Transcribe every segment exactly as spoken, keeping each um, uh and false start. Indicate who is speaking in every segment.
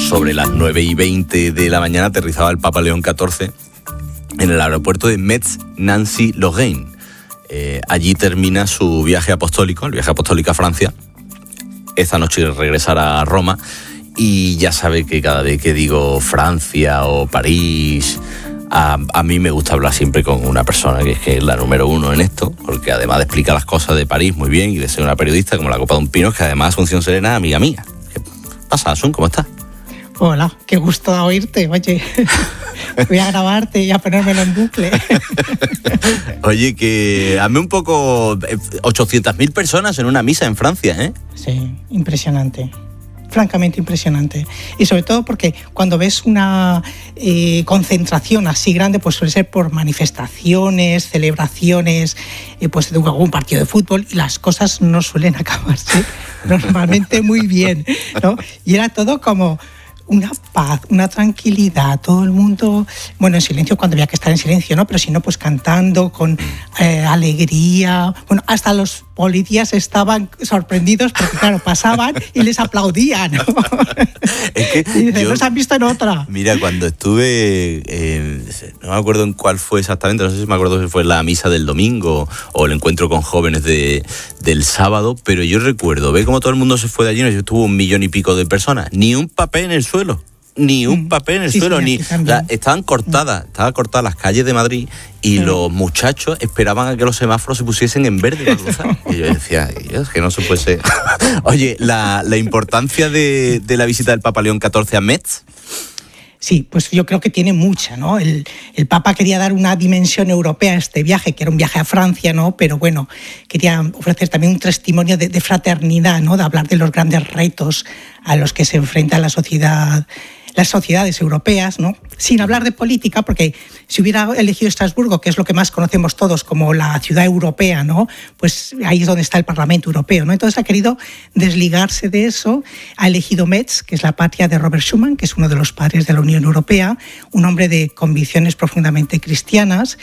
Speaker 1: sobre las nueve y veinte de la mañana aterrizaba el Papa León catorce en el aeropuerto de Metz-Nancy-Lorraine. Eh, allí termina su viaje apostólico, el viaje apostólico a Francia. Esta noche regresará a Roma y ya sabe que cada vez que digo Francia o París, a, a mí me gusta hablar siempre con una persona que es, que es la número uno en esto, porque además de explicar las cosas de París muy bien y de ser una periodista como la Copa de un Pino, que además Asunción Serena es amiga mía. ¿Qué pasa, Asun? ¿Cómo estás?
Speaker 2: Hola, qué gusto oírte, oye. Voy a grabarte y a ponérmelo en bucle.
Speaker 1: Oye, que hazme un poco... ochocientas mil personas en una misa en Francia, ¿eh?
Speaker 2: Sí, impresionante. Francamente impresionante. Y sobre todo porque cuando ves una eh, concentración así grande, pues suele ser por manifestaciones, celebraciones, eh, pues de algún partido de fútbol, y las cosas no suelen acabarse normalmente muy bien, ¿no? Y era todo como... una paz, una tranquilidad, todo el mundo, bueno, en silencio cuando había que estar en silencio, ¿no? Pero si no, pues cantando con eh, alegría. Bueno, hasta los policías estaban sorprendidos porque, claro, pasaban y les aplaudían, ¿no?
Speaker 1: Es que
Speaker 2: y dicen,
Speaker 1: yo,
Speaker 2: no se han visto en otra.
Speaker 1: Mira, cuando estuve, eh, no me acuerdo en cuál fue exactamente, no sé si me acuerdo si fue la misa del domingo o el encuentro con jóvenes de, del sábado, pero yo recuerdo, ve cómo todo el mundo se fue de allí, yo estuvo un millón y pico de personas, ni un papel en el suelo. Suelo, ni un papel en el
Speaker 2: sí,
Speaker 1: suelo,
Speaker 2: sí,
Speaker 1: ni la, estaban cortadas, estaban cortadas las calles de Madrid y claro, los muchachos esperaban a que los semáforos se pusiesen en verde para cruzar. Y yo decía, Dios, que no se puede ser. Oye, la, la importancia de, de la visita del Papa León catorce a Metz.
Speaker 2: Sí, pues yo creo que tiene mucha, ¿no? El, el Papa quería dar una dimensión europea a este viaje, que era un viaje a Francia, ¿no? Pero bueno, quería ofrecer también un testimonio de, de fraternidad, ¿no? De hablar de los grandes retos a los que se enfrenta la sociedad, las sociedades europeas, ¿no? Sin hablar de política, porque si hubiera elegido Estrasburgo, que es lo que más conocemos todos como la ciudad europea, ¿no? Pues ahí es donde está el Parlamento Europeo, ¿no? Entonces ha querido desligarse de eso, ha elegido Metz, que es la patria de Robert Schuman, que es uno de los padres de la Unión Europea, un hombre de convicciones profundamente cristianas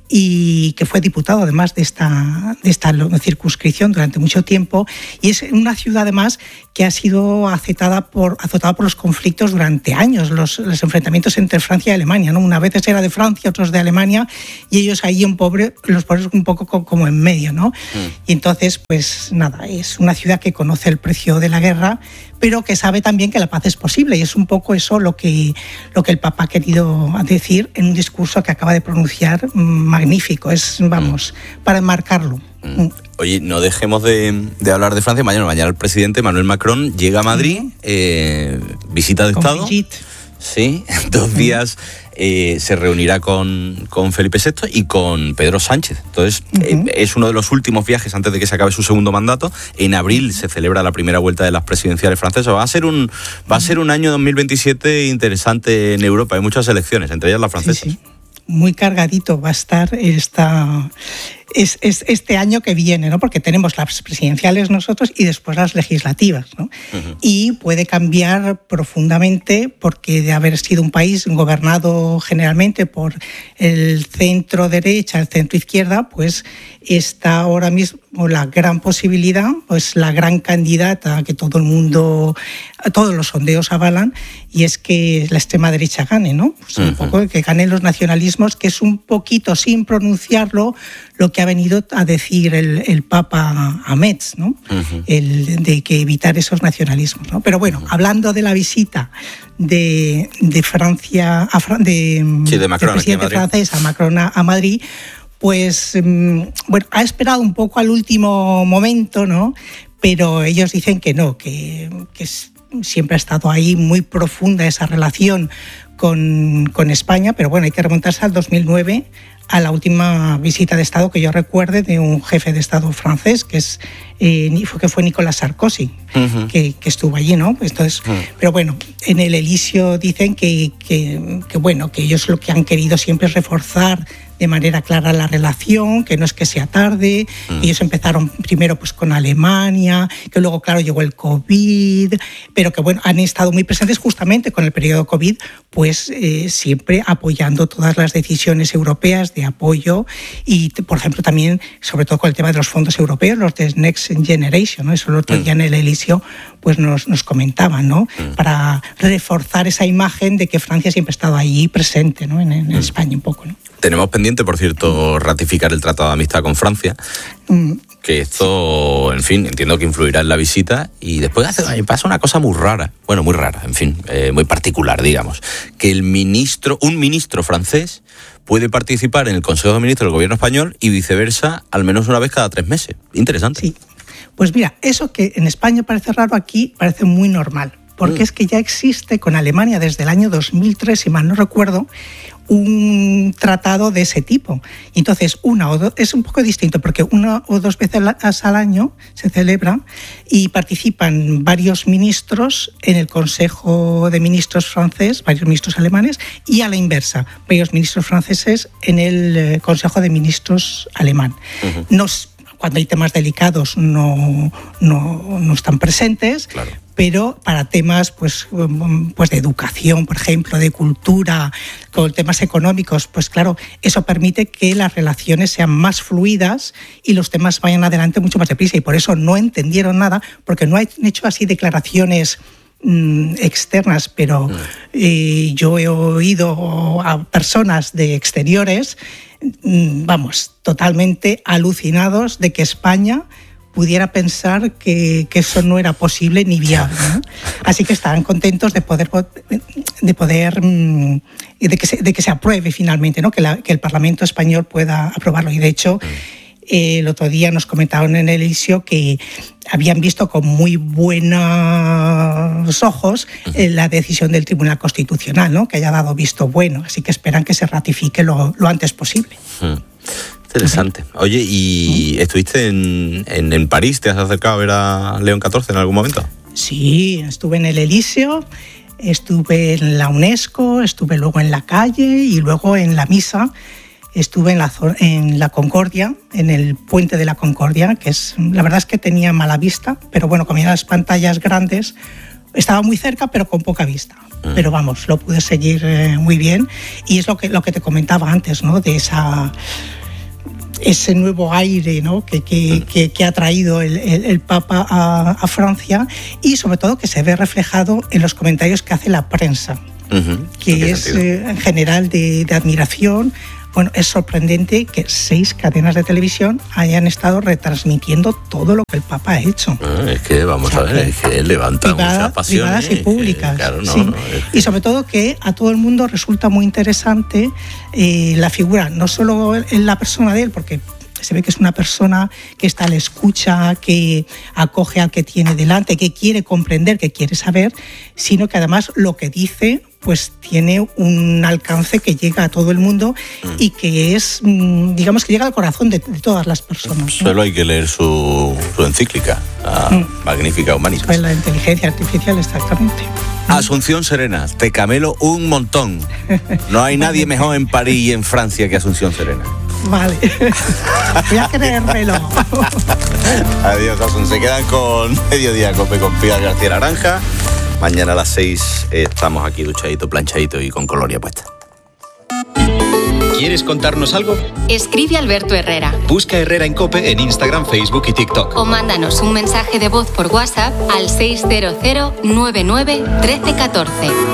Speaker 2: y que fue diputado además de esta, de esta circunscripción durante mucho tiempo, y es una ciudad además que ha sido azotada por, azotada por los conflictos durante años, los, los enfrentamientos entre Francia y Alemania, ¿no? Una vez era de Francia, otros de Alemania, y ellos ahí en pobre, los pobres un poco como en medio, ¿no? Mm. Y entonces, pues nada, es una ciudad que conoce el precio de la guerra, pero que sabe también que la paz es posible, y es un poco eso lo que, lo que el Papa ha querido decir en un discurso que acaba de pronunciar, magnífico, es, vamos, mm. para enmarcarlo.
Speaker 1: Mm. Oye, no dejemos de, de hablar de Francia. Mañana, mañana el presidente Emmanuel Macron llega a Madrid, mm. eh, visita de
Speaker 2: Con
Speaker 1: Estado.
Speaker 2: Brigitte.
Speaker 1: Sí, dos mm. días eh, se reunirá con, con Felipe sexto y con Pedro Sánchez. Entonces, uh-huh. eh, es uno de los últimos viajes antes de que se acabe su segundo mandato. En abril se celebra la primera vuelta de las presidenciales francesas. Va a ser un, va a ser un año dos mil veintisiete interesante en Europa. Hay muchas elecciones, entre ellas las francesas.
Speaker 2: Sí, sí. Muy cargadito va a estar esta, es, es este año que viene, ¿no? Porque tenemos las presidenciales nosotros y después las legislativas, ¿no? Uh-huh. Y puede cambiar profundamente porque de haber sido un país gobernado generalmente por el centro derecha, el centro izquierda, pues está ahora mismo la gran posibilidad, pues la gran candidata que todo el mundo, todos los sondeos avalan, y es que la extrema derecha gane, ¿no? Pues uh-huh. un poco que ganen los nacionalismos, que es un poquito, sin pronunciarlo, lo que ha venido a decir el, el Papa a Metz, ¿no? Uh-huh. El de que evitar esos nacionalismos, ¿no? Pero bueno, uh-huh. hablando de la visita de, de Francia, a Fran- de,
Speaker 1: sí, de Macron,
Speaker 2: del presidente francés a Macron a, a Madrid, pues bueno, ha esperado un poco al último momento, ¿no? Pero ellos dicen que no, que, que es, siempre ha estado ahí muy profunda esa relación con, con España, pero bueno, hay que remontarse al dos mil nueve, a la última visita de Estado que yo recuerde de un jefe de Estado francés, que es eh, que fue Nicolas Sarkozy, uh-huh. que, que estuvo allí, ¿no? Entonces, uh-huh. pero bueno, en el Elíseo dicen que, que, que bueno, que ellos lo que han querido siempre es reforzar de manera clara la relación, que no es que sea tarde, mm. ellos empezaron primero pues con Alemania, que luego claro llegó el COVID, pero que bueno, han estado muy presentes justamente con el periodo COVID, pues pues eh, siempre apoyando todas las decisiones europeas de apoyo y, por ejemplo, también, sobre todo con el tema de los fondos europeos, los de Next Generation, ¿no? Eso el otro día en el Elíseo pues nos, nos comentaban, ¿no? Mm. Para reforzar esa imagen de que Francia siempre ha estado ahí presente, ¿no? En, en mm. España un poco, ¿no?
Speaker 1: Tenemos pendiente, por cierto, ratificar el Tratado de Amistad con Francia, mm. que esto, en fin, entiendo que influirá en la visita, y después hace, pasa una cosa muy rara, bueno, muy rara, en fin, eh, muy particular, digamos, que el ministro, un ministro francés puede participar en el Consejo de Ministros del Gobierno español y viceversa al menos una vez cada tres meses. Interesante.
Speaker 2: Sí. Pues mira, eso que en España parece raro, aquí parece muy normal, porque mm. es que ya existe con Alemania desde el año dos mil tres, si mal no recuerdo, un tratado de ese tipo. Entonces, una o dos, es un poco distinto porque una o dos veces al año se celebra y participan varios ministros en el Consejo de Ministros francés, varios ministros alemanes, y a la inversa, varios ministros franceses en el Consejo de Ministros alemán. Uh-huh. Nos Cuando hay temas delicados no, no, no están presentes, claro. Pero para temas pues, pues de educación, por ejemplo, de cultura, con temas económicos, pues claro, eso permite que las relaciones sean más fluidas y los temas vayan adelante mucho más deprisa, y por eso no entendieron nada, porque no han hecho así declaraciones mmm, externas, pero eh, yo he oído a personas de exteriores, vamos, totalmente alucinados de que España pudiera pensar que, que eso no era posible ni viable, ¿no? Así que estaban contentos de poder, de poder, de que se, de que se apruebe finalmente, ¿no? Que, la, que el Parlamento español pueda aprobarlo. Y de hecho, eh, el otro día nos comentaron en el Elíseo que habían visto con muy buenos ojos eh, la decisión del Tribunal Constitucional, ¿no? Que haya dado visto bueno. Así que esperan que se ratifique lo, lo antes posible.
Speaker 1: Hmm. Interesante. Oye, ¿y ¿Sí? estuviste en, en, en París? ¿Te has acercado a ver a León catorce en algún momento?
Speaker 2: Sí, estuve en el Elíseo, estuve en la UNESCO, estuve luego en la calle y luego en la misa. Estuve en la, en la Concordia, en el puente de la Concordia, que es, la verdad es que tenía mala vista, pero bueno, como eran las pantallas grandes, estaba muy cerca, pero con poca vista. Mm. Pero vamos, lo pude seguir eh, muy bien. Y es lo que, lo que te comentaba antes, ¿no? De esa... ese nuevo aire, ¿no? que, que, que, que ha traído el, el, el Papa a, a Francia, y sobre todo que se ve reflejado en los comentarios que hace la prensa, uh-huh. que es eh, en general de, de admiración. Bueno, es sorprendente que seis cadenas de televisión hayan estado retransmitiendo todo lo que el Papa ha hecho.
Speaker 1: Ah, es que, vamos o sea, a ver, es que levanta privada, mucha pasión.
Speaker 2: Privadas y públicas.
Speaker 1: Eh, claro, no,
Speaker 2: sí.
Speaker 1: no, es que...
Speaker 2: Y sobre todo que a todo el mundo resulta muy interesante eh, la figura, no solo en la persona de él, porque se ve que es una persona que está a la escucha, que acoge al que tiene delante, que quiere comprender, que quiere saber, sino que además lo que dice pues tiene un alcance que llega a todo el mundo mm. y que es, digamos, que llega al corazón de, de todas las personas, ¿no?
Speaker 1: Solo hay que leer su, su encíclica, la mm. Magnificat Humanitas.
Speaker 2: Pues la inteligencia artificial, exactamente.
Speaker 1: Asunción Serena, te camelo un montón. No hay nadie mejor en París y en Francia que Asunción Serena.
Speaker 2: Vale, voy a creérmelo.
Speaker 1: Adiós, Asun. Se quedan con Mediodía Cope con Pilar García Naranja. Mañana a las seis estamos aquí duchadito, planchadito y con colonia puesta.
Speaker 3: ¿Quieres contarnos algo?
Speaker 4: Escribe Alberto Herrera.
Speaker 3: Busca Herrera en Cope en Instagram, Facebook y TikTok.
Speaker 4: O mándanos un mensaje de voz por WhatsApp al seis cero cero nueve nueve uno tres uno cuatro.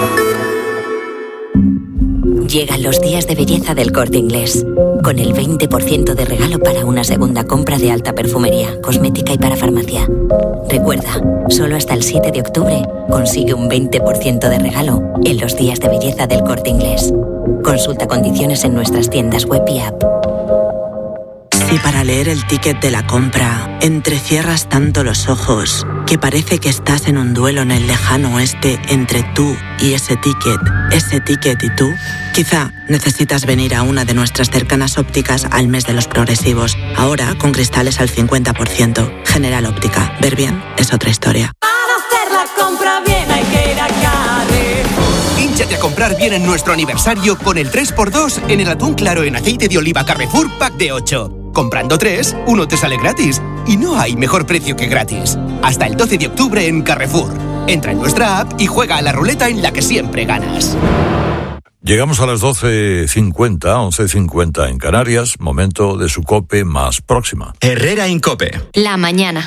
Speaker 5: Llegan los días de belleza del Corte Inglés, con el veinte por ciento de regalo para una segunda compra de alta perfumería, cosmética y para farmacia. Recuerda, solo hasta el siete de octubre consigue un veinte por ciento de regalo en los días de belleza del Corte Inglés. Consulta condiciones en nuestras tiendas web y app.
Speaker 6: Si para leer el ticket de la compra entrecierras tanto los ojos que parece que estás en un duelo en el lejano oeste entre tú y ese ticket, ese ticket y tú, quizá necesitas venir a una de nuestras cercanas ópticas al mes de los progresivos. Ahora con cristales al cincuenta por ciento. General Óptica. Ver bien es otra historia.
Speaker 7: Para hacer la compra bien hay que ir a Carrefour.
Speaker 8: Hínchate a comprar bien en nuestro aniversario con el tres por dos en el atún claro en aceite de oliva Carrefour Pack de ocho. Comprando tres, uno te sale gratis. Y no hay mejor precio que gratis. Hasta el doce de octubre en Carrefour. Entra en nuestra app y juega a la ruleta en la que siempre ganas.
Speaker 9: Llegamos a las doce cincuenta, once cincuenta en Canarias, momento de su COPE más próxima.
Speaker 3: Herrera en COPE.
Speaker 4: La mañana.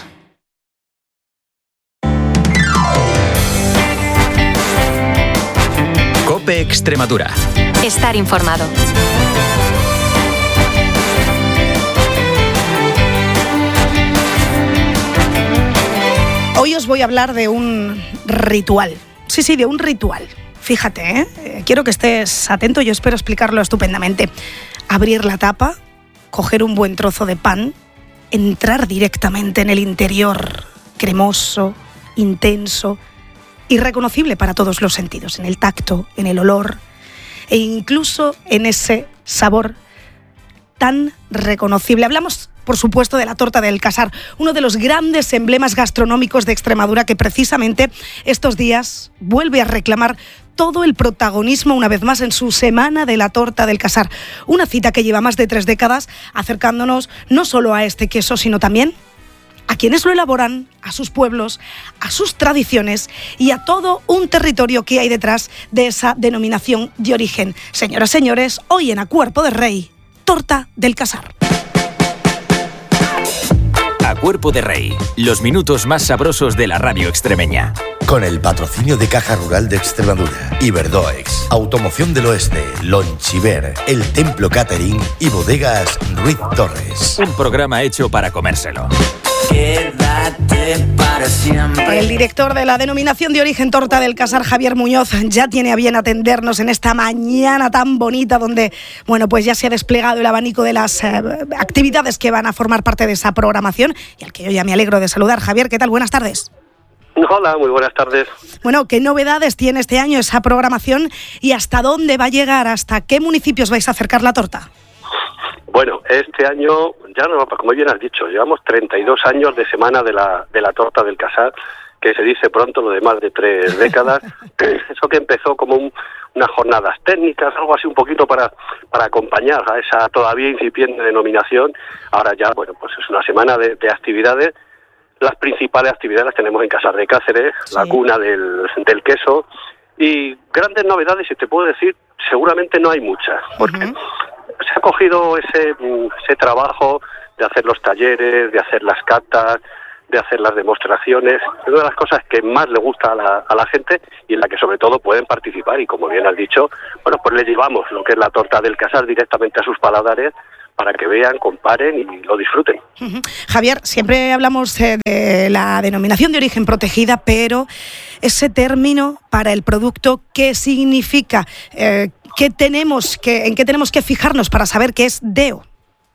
Speaker 3: COPE Extremadura.
Speaker 4: Estar informado.
Speaker 10: Hoy os voy a hablar de un ritual. Sí, sí, de un ritual. Fíjate, ¿eh? Quiero que estés atento, yo espero explicarlo estupendamente. Abrir la tapa, coger un buen trozo de pan, entrar directamente en el interior, cremoso, intenso, irreconocible para todos los sentidos, en el tacto, en el olor e incluso en ese sabor tan reconocible. Hablamos, por supuesto, de la torta del Casar, uno de los grandes emblemas gastronómicos de Extremadura que precisamente estos días vuelve a reclamar todo el protagonismo una vez más en su Semana de la Torta del Casar. Una cita que lleva más de tres décadas acercándonos no solo a este queso, sino también a quienes lo elaboran, a sus pueblos, a sus tradiciones y a todo un territorio que hay detrás de esa denominación de origen. Señoras, señores, hoy en A Cuerpo de Rey, Torta del Casar.
Speaker 11: A Cuerpo de Rey, los minutos más sabrosos de la radio extremeña.
Speaker 12: Con el patrocinio de Caja Rural de Extremadura, Iberdoex, Automoción del Oeste, Lonchiver, El Templo Catering y Bodegas Ruiz Torres.
Speaker 11: Un programa hecho para comérselo.
Speaker 10: Quédate para siempre. El director de la denominación de origen Torta del Casar, Javier Muñoz, ya tiene a bien atendernos en esta mañana tan bonita donde, bueno, pues ya se ha desplegado el abanico de las eh, actividades que van a formar parte de esa programación y al que yo ya me alegro de saludar. Javier, ¿qué tal? Buenas tardes.
Speaker 13: Hola, muy buenas tardes.
Speaker 10: Bueno, ¿qué novedades tiene este año esa programación y hasta dónde va a llegar? ¿Hasta qué municipios vais a acercar la torta?
Speaker 13: Bueno, este año, ya no, como bien has dicho, llevamos treinta y dos años de Semana de la, de la Torta del Casar, que se dice pronto, lo de más de tres décadas. Eso que empezó como un, unas jornadas técnicas, algo así un poquito para, para acompañar a esa todavía incipiente denominación. Ahora ya, bueno, pues es una semana de, de actividades. Las principales actividades las tenemos en Casar de Cáceres, sí. La cuna del, del queso, y grandes novedades, si te puedo decir, seguramente no hay muchas, porque uh-huh. se ha cogido ese, ese trabajo de hacer los talleres, de hacer las catas, de hacer las demostraciones. Es una de las cosas que más le gusta a la, a la gente y en la que sobre todo pueden participar, y como bien has dicho, bueno, pues le llevamos lo que es la torta del Casar directamente a sus paladares para que vean, comparen y lo disfruten.
Speaker 10: Uh-huh. Javier, siempre hablamos eh, de la denominación de origen protegida, pero ese término para el producto, ¿qué significa? Eh, ¿qué tenemos que, ¿En qué tenemos que fijarnos para saber qué es D E O?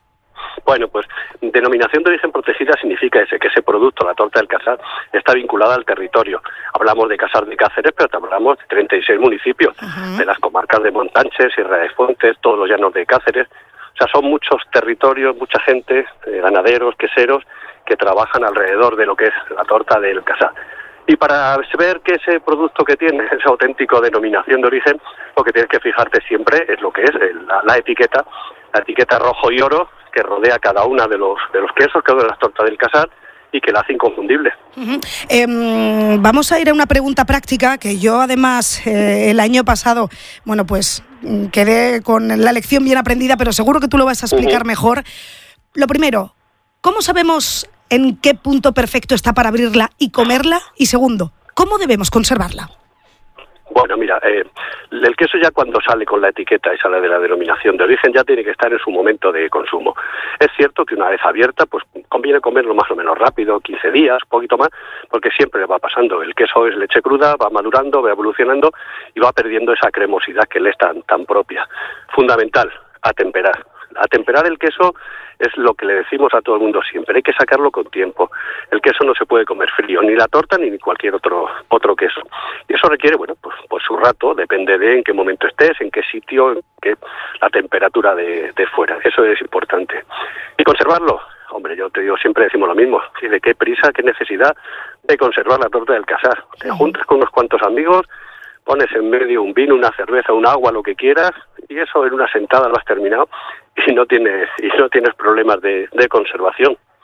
Speaker 13: Bueno, pues denominación de origen protegida significa ese, que ese producto, la torta del Casar, está vinculada al territorio. Hablamos de Casar de Cáceres, pero también hablamos de treinta y seis municipios, uh-huh. de las comarcas de Montánchez, Sierra de Fontes, todos los llanos de Cáceres. O sea, son muchos territorios, mucha gente, eh, ganaderos, queseros, que trabajan alrededor de lo que es la torta del Casar. Y para ver que ese producto que tiene, esa auténtica denominación de origen, lo que tienes que fijarte siempre es lo que es la, la etiqueta, la etiqueta rojo y oro que rodea cada una de los de los quesos, cada una de las tortas del Casar, y que la hace inconfundible.
Speaker 10: Uh-huh. Eh, vamos a ir a una pregunta práctica que yo además eh, el año pasado, bueno, pues quedé con la lección bien aprendida, pero seguro que tú lo vas a explicar uh-huh. mejor. Lo primero, ¿cómo sabemos en qué punto perfecto está para abrirla y comerla? Y segundo, ¿cómo debemos conservarla?
Speaker 13: Bueno, mira, eh, el queso ya cuando sale con la etiqueta y sale de la denominación de origen ya tiene que estar en su momento de consumo. Es cierto que una vez abierta, pues conviene comerlo más o menos rápido, quince días, poquito más, porque siempre va pasando. El queso es leche cruda, va madurando, va evolucionando y va perdiendo esa cremosidad que le es tan, tan propia. Fundamental, atemperar. Atemperar el queso es lo que le decimos a todo el mundo siempre, hay que sacarlo con tiempo. El queso no se puede comer frío, ni la torta ni cualquier otro otro queso. Y eso requiere, bueno, pues, pues su rato, depende de en qué momento estés, en qué sitio, en qué, la temperatura de, de fuera. Eso es importante. Y conservarlo, hombre, yo te digo, siempre decimos lo mismo, ¿de qué prisa, qué necesidad de conservar la torta del Casar? Te juntas con unos cuantos amigos, pones en medio un vino, una cerveza, un agua, lo que quieras, y eso en una sentada lo has terminado y no tienes y no tienes problemas de, de conservación.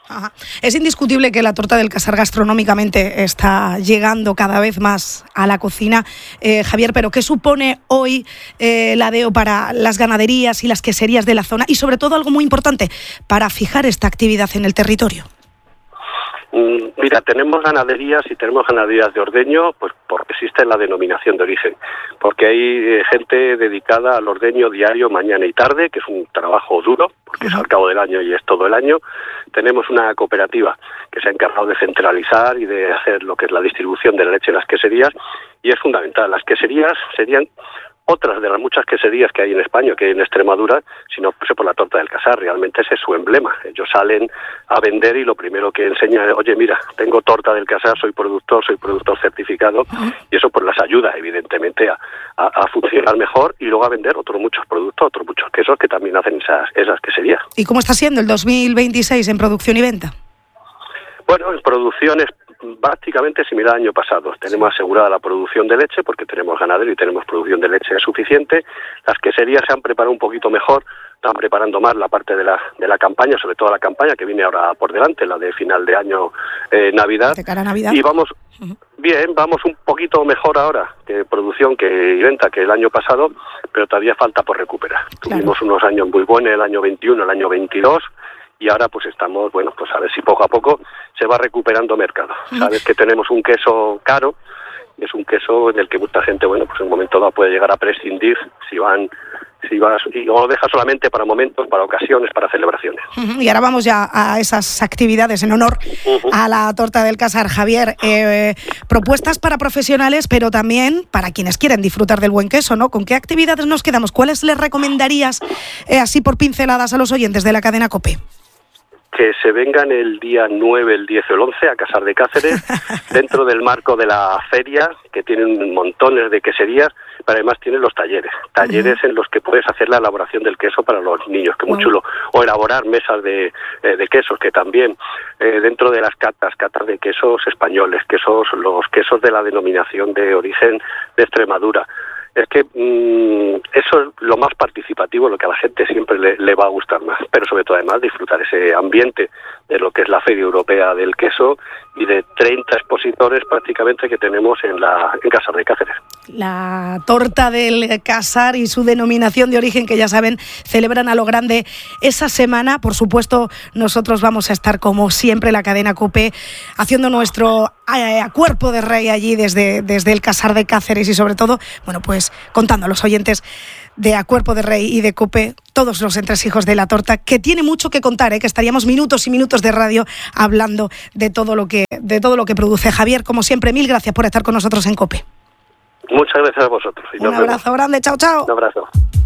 Speaker 10: Ajá. Es indiscutible que la torta del Casar gastronómicamente está llegando cada vez más a la cocina, eh, Javier, pero ¿qué supone hoy eh, la D E O para las ganaderías y las queserías de la zona? Y sobre todo algo muy importante, para fijar esta actividad en el territorio.
Speaker 13: Mira, tenemos ganaderías y tenemos ganaderías de ordeño, pues porque existe la denominación de origen, porque hay eh, gente dedicada al ordeño diario, mañana y tarde, que es un trabajo duro, porque uh-huh. es al cabo del año y es todo el año. Tenemos una cooperativa que se ha encargado de centralizar y de hacer lo que es la distribución de la leche en las queserías, y es fundamental. Las queserías serían otras de las muchas queserías que hay en España, que hay en Extremadura, si no fuese por la torta del Casar. Realmente ese es su emblema. Ellos salen a vender y lo primero que enseñan es, oye, mira, tengo torta del Casar, soy productor, soy productor certificado, uh-huh. y eso pues las ayuda, evidentemente, a, a, a funcionar mejor y luego a vender otros muchos productos, otros muchos quesos que también hacen esas, esas queserías.
Speaker 10: ¿Y cómo está siendo el dos mil veintiséis en producción y venta?
Speaker 13: Bueno, en producción es prácticamente similar al año pasado. Tenemos asegurada la producción de leche porque tenemos ganadero y tenemos producción de leche suficiente. Las queserías se han preparado un poquito mejor, están preparando más la parte de la de la campaña, sobre todo la campaña que viene ahora por delante, la de final de año, eh, Navidad.
Speaker 10: De cara a Navidad.
Speaker 13: Y vamos
Speaker 10: uh-huh.
Speaker 13: bien, vamos un poquito mejor ahora de producción que y venta que el año pasado, pero todavía falta por recuperar. Claro. Tuvimos unos años muy buenos, el año veintiuno, el año veintidós, y ahora pues estamos, bueno, pues a ver si poco a poco se va recuperando mercado. Sabes que tenemos un queso caro, y es un queso en el que mucha gente, bueno, pues en un momento dado puede llegar a prescindir si van, si vas, y no lo deja solamente para momentos, para ocasiones, para celebraciones.
Speaker 10: Uh-huh. Y ahora vamos ya a esas actividades en honor uh-huh. a la torta del Casar. Javier, eh, propuestas para profesionales, pero también para quienes quieren disfrutar del buen queso, ¿no? ¿Con qué actividades nos quedamos? ¿Cuáles les recomendarías, eh, así por pinceladas, a los oyentes de la cadena COPE?
Speaker 13: Que se vengan el día nueve, el diez o el once a Casar de Cáceres, dentro del marco de la feria, que tienen montones de queserías, pero además tienen los talleres, talleres uh-huh. en los que puedes hacer la elaboración del queso para los niños, que es muy chulo, o elaborar mesas de, eh, de quesos, que también eh, dentro de las catas, catas de quesos españoles, quesos, los quesos de la denominación de origen de Extremadura. Es que mmm, eso es lo más participativo, lo que a la gente siempre le, le va a gustar más, pero sobre todo además disfrutar ese ambiente de lo que es la Feria Europea del Queso y de treinta expositores prácticamente que tenemos en la en Casar de Cáceres.
Speaker 10: La torta del Casar y su denominación de origen, que ya saben, celebran a lo grande esa semana. Por supuesto, nosotros vamos a estar, como siempre, la cadena COPE, haciendo nuestro eh, a cuerpo de rey allí desde, desde el Casar de Cáceres y sobre todo, bueno, pues contando a los oyentes de A Cuerpo de Rey y de COPE todos los entresijos de la torta, que tiene mucho que contar, ¿eh? Que estaríamos minutos y minutos de radio hablando de todo lo que de todo lo que produce. Javier, como siempre, mil gracias por estar con nosotros en COPE.
Speaker 13: Muchas gracias a vosotros. Y
Speaker 10: Un abrazo vemos. grande, chao, chao.
Speaker 13: Un abrazo.